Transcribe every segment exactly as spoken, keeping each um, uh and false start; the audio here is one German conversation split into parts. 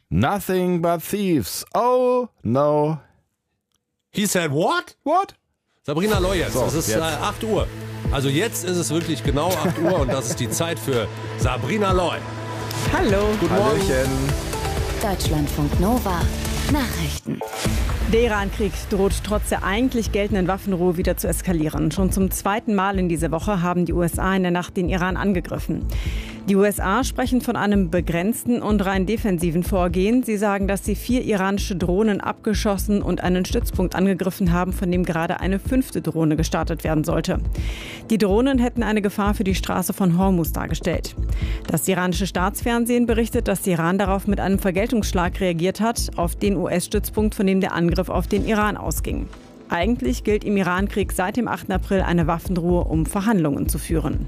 Nothing but thieves. Oh, no. He said what? What? Sabrina Loy jetzt. So, es ist jetzt. Äh, acht Uhr. Also jetzt ist es wirklich genau acht Uhr und das ist die Zeit für Sabrina Loy. Hallo. Guten Morgen. Hallöchen. Deutschlandfunk Nova. Nachrichten. Der Iran-Krieg droht trotz der eigentlich geltenden Waffenruhe wieder zu eskalieren. Schon zum zweiten Mal in dieser Woche haben die U S A in der Nacht den Iran angegriffen. Die U S A sprechen von einem begrenzten und rein defensiven Vorgehen. Sie sagen, dass sie vier iranische Drohnen abgeschossen und einen Stützpunkt angegriffen haben, von dem gerade eine fünfte Drohne gestartet werden sollte. Die Drohnen hätten eine Gefahr für die Straße von Hormuz dargestellt. Das iranische Staatsfernsehen berichtet, dass Iran darauf mit einem Vergeltungsschlag reagiert hat, auf den U S-Stützpunkt, von dem der Angriff auf den Iran ausging. Eigentlich gilt im Iran-Krieg seit dem achten April eine Waffenruhe, um Verhandlungen zu führen.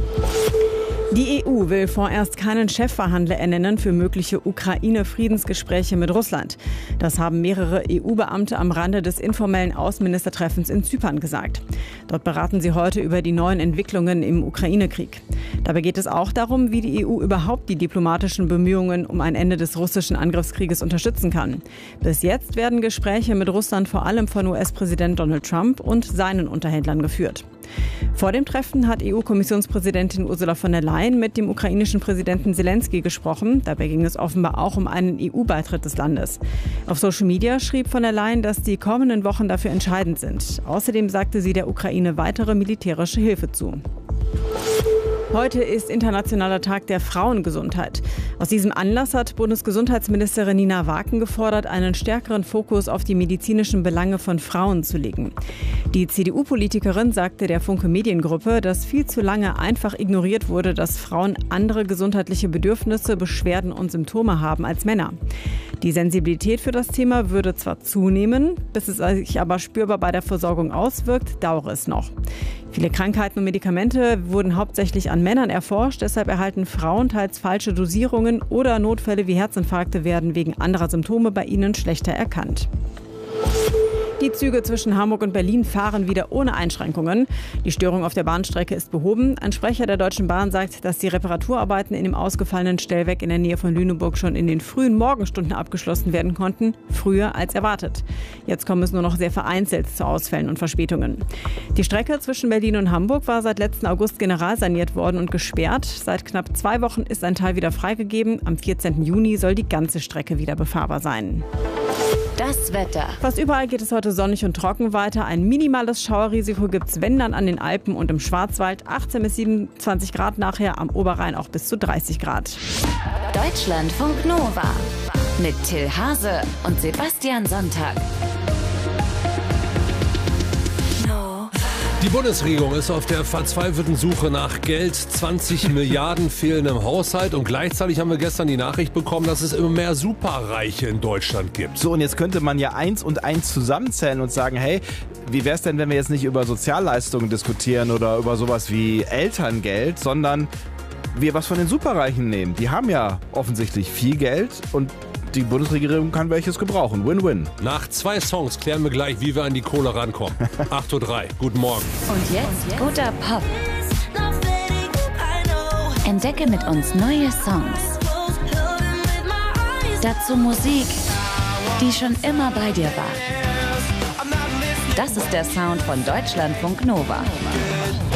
Die E U will vorerst keinen Chefverhandler ernennen für mögliche Ukraine-Friedensgespräche mit Russland. Das haben mehrere E U-Beamte am Rande des informellen Außenministertreffens in Zypern gesagt. Dort beraten sie heute über die neuen Entwicklungen im Ukraine-Krieg. Dabei geht es auch darum, wie die E U überhaupt die diplomatischen Bemühungen um ein Ende des russischen Angriffskrieges unterstützen kann. Bis jetzt werden Gespräche mit Russland vor allem von U S-Präsident Donald Trump und seinen Unterhändlern geführt. Vor dem Treffen hat E U-Kommissionspräsidentin Ursula von der Leyen mit dem ukrainischen Präsidenten Zelensky gesprochen. Dabei ging es offenbar auch um einen E U-Beitritt des Landes. Auf Social Media schrieb von der Leyen, dass die kommenden Wochen dafür entscheidend sind. Außerdem sagte sie der Ukraine weitere militärische Hilfe zu. Heute ist Internationaler Tag der Frauengesundheit. Aus diesem Anlass hat Bundesgesundheitsministerin Nina Waaken gefordert, einen stärkeren Fokus auf die medizinischen Belange von Frauen zu legen. Die C D U-Politikerin sagte der Funke Mediengruppe, dass viel zu lange einfach ignoriert wurde, dass Frauen andere gesundheitliche Bedürfnisse, Beschwerden und Symptome haben als Männer. Die Sensibilität für das Thema würde zwar zunehmen, bis es sich aber spürbar bei der Versorgung auswirkt, dauere es noch. Viele Krankheiten und Medikamente wurden hauptsächlich an Männern erforscht, deshalb erhalten Frauen teils falsche Dosierungen oder Notfälle wie Herzinfarkte werden wegen anderer Symptome bei ihnen schlechter erkannt. Die Züge zwischen Hamburg und Berlin fahren wieder ohne Einschränkungen. Die Störung auf der Bahnstrecke ist behoben. Ein Sprecher der Deutschen Bahn sagt, dass die Reparaturarbeiten in dem ausgefallenen Stellwerk in der Nähe von Lüneburg schon in den frühen Morgenstunden abgeschlossen werden konnten, früher als erwartet. Jetzt kommen es nur noch sehr vereinzelt zu Ausfällen und Verspätungen. Die Strecke zwischen Berlin und Hamburg war seit letzten August generalsaniert worden und gesperrt. Seit knapp zwei Wochen ist ein Teil wieder freigegeben. Am vierzehnten Juni soll die ganze Strecke wieder befahrbar sein. Das Wetter. Fast überall geht es heute sonnig und trocken weiter. Ein minimales Schauerrisiko gibt es, wenn dann, an den Alpen und im Schwarzwald. achtzehn bis siebenundzwanzig Grad nachher, am Oberrhein auch bis zu dreißig Grad. Deutschlandfunk Nova. Mit Till Hase und Sebastian Sonntag. Die Bundesregierung ist auf der verzweifelten Suche nach Geld. zwanzig Milliarden fehlen im Haushalt. Und gleichzeitig haben wir gestern die Nachricht bekommen, dass es immer mehr Superreiche in Deutschland gibt. So, und jetzt könnte man ja eins und eins zusammenzählen und sagen, hey, wie wäre es denn, wenn wir jetzt nicht über Sozialleistungen diskutieren oder über sowas wie Elterngeld, sondern wir was von den Superreichen nehmen. Die haben ja offensichtlich viel Geld und die Bundesregierung kann welches gebrauchen. Win-win. Nach zwei Songs klären wir gleich, wie wir an die Kohle rankommen. acht Uhr drei. Guten Morgen. Und jetzt guter Pop. Entdecke mit uns neue Songs. Dazu Musik, die schon immer bei dir war. Das ist der Sound von Deutschlandfunk Nova.